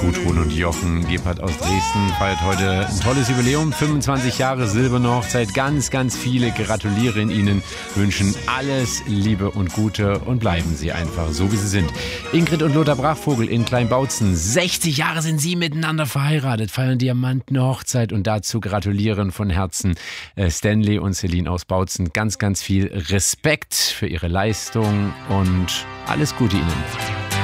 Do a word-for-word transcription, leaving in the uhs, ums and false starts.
Gudrun und Jochen Gebhardt aus Dresden feiert heute ein tolles Jubiläum. fünfundzwanzig Jahre silberne Hochzeit. Ganz, ganz viele gratulieren Ihnen, wünschen alles Liebe und Gute und bleiben Sie einfach so, wie Sie sind. Ingrid und Lothar Brachvogel in Kleinbautzen. sechzig Jahre sind Sie miteinander verheiratet, feiern Diamanten Hochzeit und dazu gratulieren von Herzen Stanley und Celine aus Bautzen. Ganz, ganz viel Respekt für Ihre Leistung und alles Gute Ihnen.